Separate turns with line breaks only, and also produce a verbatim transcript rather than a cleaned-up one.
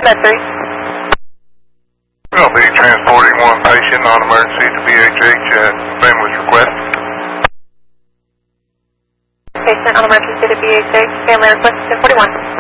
Med three.
We'll be transporting one patient on emergency to B H H at family's request.
Patient on emergency to B H H, family request ten forty-one.